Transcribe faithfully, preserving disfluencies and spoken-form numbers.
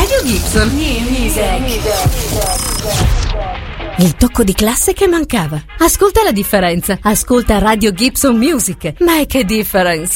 Radio Gibson. New music. Il tocco di classe che mancava. Ascolta la differenza. Ascolta Radio Gibson Music. Ma che difference?